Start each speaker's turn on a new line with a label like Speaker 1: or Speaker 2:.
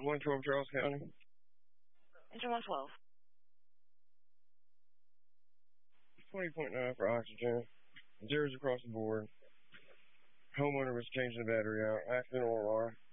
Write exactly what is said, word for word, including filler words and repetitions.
Speaker 1: one twelve Charles County.
Speaker 2: Engine one twelve.
Speaker 1: twenty point nine for oxygen. Zeros across the board. Homeowner was changing the battery out. Accident or